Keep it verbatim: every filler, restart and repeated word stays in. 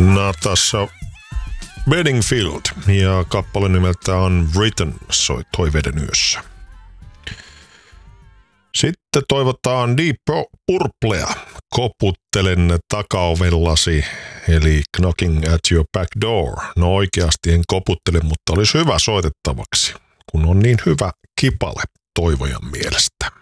Natasha Bedingfield ja kappale nimeltä Unwritten soi Toiveiden yössä. Sitten toivotaan Deep Purplea, Koputtelen takaovellasi, eli Knocking at Your Back Door. No oikeasti en koputtele, mutta olisi hyvä soitettavaksi, kun on niin hyvä kipale Toivojan mielestä.